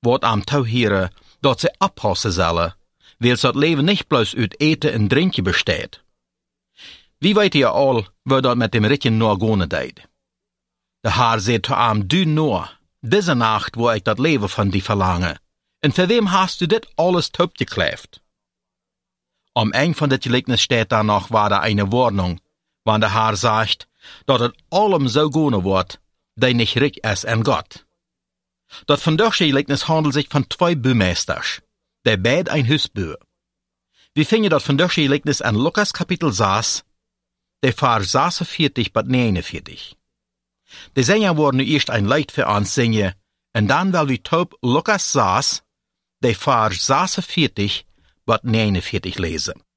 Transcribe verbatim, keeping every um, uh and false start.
wordt am touw heren, dat ze oppassen zullen, weil dat leven niet bloos uit eten en drinken besteedt. Wie weet je al, waar dat met dem Ritchen nur gone deed? De Haar zei zu am, du nur, diese Nacht, wo ik dat leven van die verlange. En voor wem hast du dit alles topgekleeft? Am eng van dit gelijkenis steht da noch, war da eine Warnung, wann der Haar sagt, dat het allem so gone wordt, die nicht rich is en Gott. Dat van deze gelijkenis handelt zich van twee buurmeesters, die beide een huis bouwen. We vinden dat van deze gelijkenis in Lukas kapitel zes, de vers zesenveertig tot negenenveertig. De zingen worden nu eerst een lied voor ons zingen, en dan wil we top Lukas zes, de vers zesenveertig tot negenenveertig lezen.